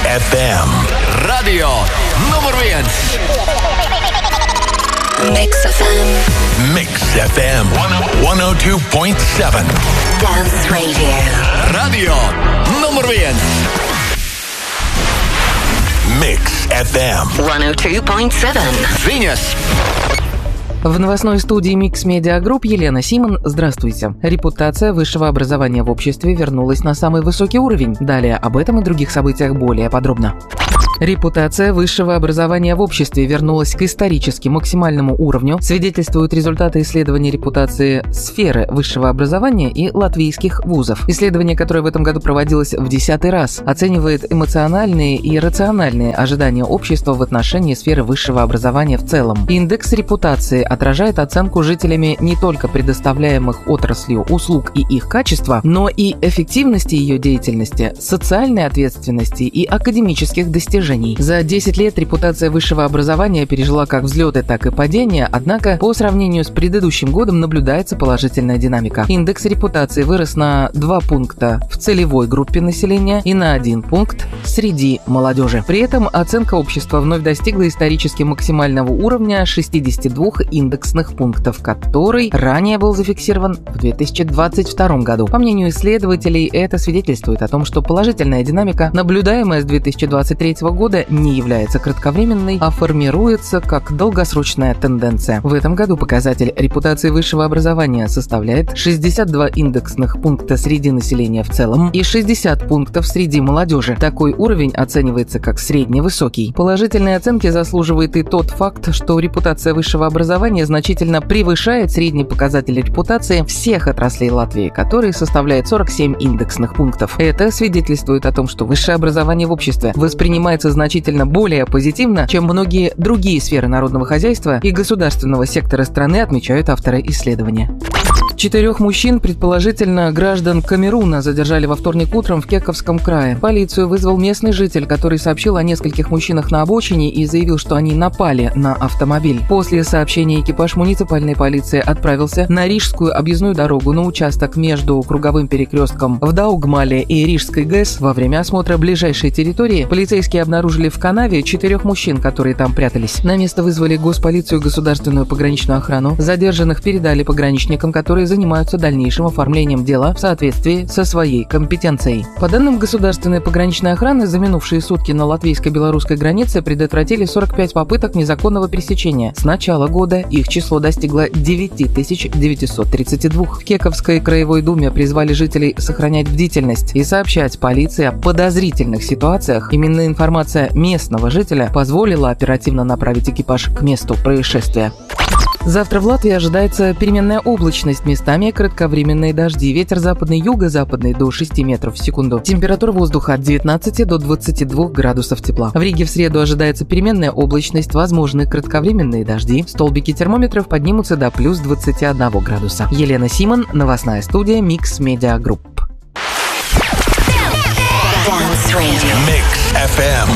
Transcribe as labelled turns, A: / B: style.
A: FM. Radio nummer 1.
B: Mix FM.
A: Mix FM 102.7.
B: Dance Radio.
A: Radio nummer 1. Mix FM
B: 102.7.
A: Venus.
C: В новостной студии Mix Media Group Елена Симон. Здравствуйте. Репутация высшего образования в обществе вернулась на самый высокий уровень. Далее об этом и других событиях более подробно. Репутация высшего образования в обществе вернулась к исторически максимальному уровню, свидетельствуют результаты исследования репутации сферы высшего образования и латвийских вузов. Исследование, которое в этом году проводилось в 10-й раз, оценивает эмоциональные и рациональные ожидания общества в отношении сферы высшего образования в целом. Индекс репутации отражает оценку жителями не только предоставляемых отраслью услуг и их качества, но и эффективности ее деятельности, социальной ответственности и академических достижений. За 10 лет репутация высшего образования пережила как взлеты, так и падения, однако по сравнению с предыдущим годом наблюдается положительная динамика. Индекс репутации вырос на 2 пункта в целевой группе населения и на 1 пункт среди молодежи. При этом оценка общества вновь достигла исторически максимального уровня 62 индексных пунктов, который ранее был зафиксирован в 2022 году. По мнению исследователей, это свидетельствует о том, что положительная динамика, наблюдаемая с 2023 года, не является кратковременной, а формируется как долгосрочная тенденция. В этом году показатель репутации высшего образования составляет 62 индексных пункта среди населения в целом и 60 пунктов среди молодежи. Такой уровень оценивается как средневысокий. Положительные оценки заслуживает и тот факт, что репутация высшего образования значительно превышает средний показатель репутации всех отраслей Латвии, который составляет 47 индексных пунктов. Это свидетельствует о том, что высшее образование в обществе воспринимается значительно более позитивно, чем многие другие сферы народного хозяйства и государственного сектора страны, отмечают авторы исследования. 4 мужчин, предположительно граждан Камеруна, задержали во вторник утром в Кековском крае. Полицию вызвал местный житель, который сообщил о нескольких мужчинах на обочине и заявил, что они напали на автомобиль. После сообщения экипаж муниципальной полиции отправился на Рижскую объездную дорогу на участок между круговым перекрестком в Даугмале и Рижской ГЭС. Во время осмотра ближайшей территории полицейские обнаружили в канаве 4 мужчин, которые там прятались. На место вызвали госполицию и государственную пограничную охрану. Задержанных передали пограничникам, которые занимаются дальнейшим оформлением дела в соответствии со своей компетенцией. По данным государственной пограничной охраны, за минувшие сутки на латвийско-белорусской границе предотвратили 45 попыток незаконного пересечения. С начала года их число достигло 9932. В Кековской краевой думе призвали жителей сохранять бдительность и сообщать полиции о подозрительных ситуациях. Именно информация местного жителя позволила оперативно направить экипаж к месту происшествия. Завтра в Латвии ожидается переменная облачность, местами кратковременные дожди, ветер западный, юго-западный до 6 метров в секунду. Температура воздуха от 19 до 22 градусов тепла. В Риге в среду ожидается переменная облачность, возможны кратковременные дожди. Столбики термометров поднимутся до плюс 21 градуса. Елена Симон, новостная студия Mix Media Group.
A: Mix FM